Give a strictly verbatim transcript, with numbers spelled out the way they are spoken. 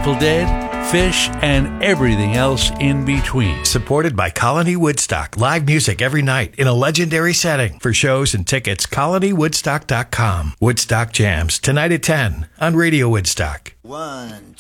Grateful Dead, Fish, and everything else in between. Supported by Colony Woodstock. Live music every night in a legendary setting. For shows and tickets, colony woodstock dot com. Woodstock Jams, tonight at ten on Radio Woodstock. One,